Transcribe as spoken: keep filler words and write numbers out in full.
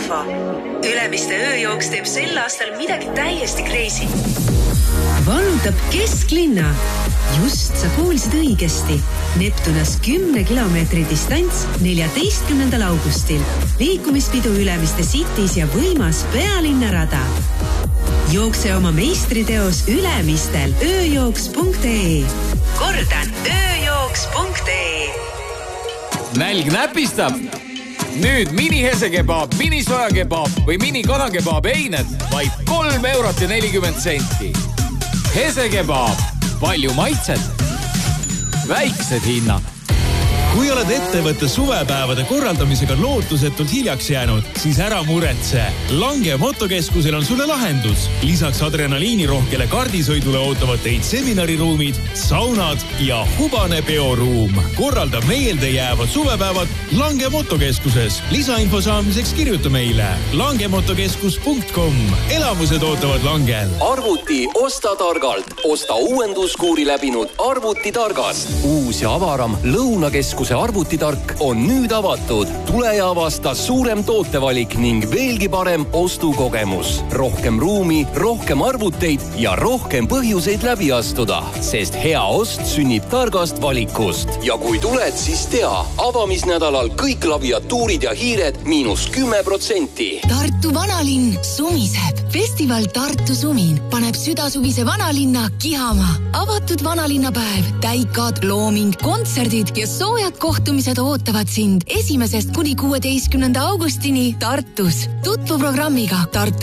info. Ülemiste ööjooks teeb sel aastal midagi täiesti crazy. Vallutab kesklinna. Just sa kuulsid õigesti. Neptunas kümne kilomeetri distants neljateistkümnendal augustil. Liikumispidu Ülemiste Cities ja võimas pealinnarada. Jookse oma meistriteos Ülemistel ööjooks punkt ee. Kordan, ööjooks punkt ee. Nälg näpistab. Nüüd mini hesekebab, mini sojakebab või mini kanakebab eined vaid kolm eurot ja nelikümmend senti. Hesekebab. Palju maitset. Väiksed hinnad. Kui oled ettevõtte suvepäevade korraldamisega lootusetult hiljaks jäänud, siis ära muretse. Lange motokeskusel on sulle lahendus. Lisaks adrenaliinirohkele kardisõidule ootavad teid seminariruumid, saunad ja hubane peoruum. Korralda meelde jäävad suvepäevad Lange motokeskuses. Lisainfo saamiseks kirjuta meile langemotokeskus punkt com. Elamused ootavad Langel. Arvuti osta targalt. Osta uuenduskuuri läbinud arvuti targast. Uus ja avaram Lõunakeskus see arvutitark on nüüd avatud. Tule ja avasta suurem tootevalik ning veelgi parem ostukogemus. Rohkem ruumi, rohkem arvuteid ja rohkem põhjuseid läbi astuda, sest hea ost sünnib targast valikust. Ja kui tuled, siis tea, avamisnädalal kõik klaviatuurid ja hiired miinus kümme protsenti. Tartu vanalinn sumiseb. Festival Tartu Sumin paneb südasuvise vanalinna kihama. Avatud vanalinnapäev, täikad, looming, kontserdid ja soojad kohtumised ootavad sind esimesest kuni kuueteistkümnenda augustini Tartus. Tutvu programmiga Tartu